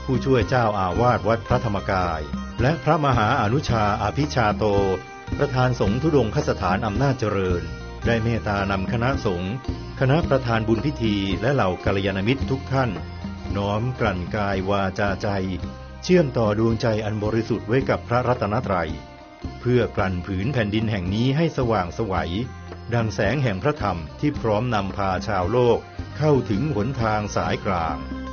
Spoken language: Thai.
ผู้ช่วยเจ้าอาวาสวัดพระธรรมกายและพระมหาอนุชาอภิชาโตประธานสงฆ์ธุดงคสถานอำนาจเจริญได้เมตตานำคณะสงฆ์คณะประธานบุญพิธีและเหล่ากัลยาณมิตรทุกท่านน้อมกลั่นกายวาจาใจเชื่อมต่อดวงใจอันบริสุทธิ์ไว้กับพระรัตนตรัยเพื่อกลั่นผืนแผ่นดินแห่งนี้ให้สว่างไสวดังแสงแห่งพระธรรมที่พร้อมนำพาชาวโลกเข้าถึงหนทางสายกลาง